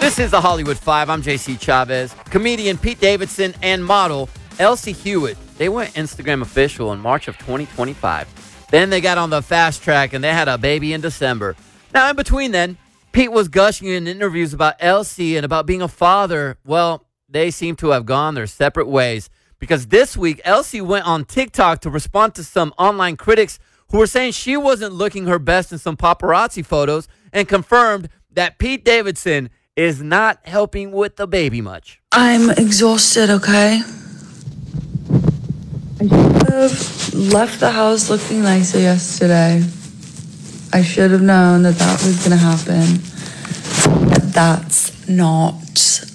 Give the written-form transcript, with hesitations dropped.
This is the Hollywood Five. I'm JC Chavez. Comedian Pete Davidson and model Elsie Hewitt. They went Instagram official in March of 2025. Then they got on the fast track and they had a baby in December. Now, in between then, Pete was gushing in interviews about Elsie and about being a father. Well, they seem to have gone their separate ways because this week, Elsie went on TikTok to respond to some online critics who were saying she wasn't looking her best in some paparazzi photos and confirmed that Pete Davidson is not helping with the baby much. I'm exhausted, okay? I should have left the house looking nicer yesterday. I should have known that was going to happen. But that's not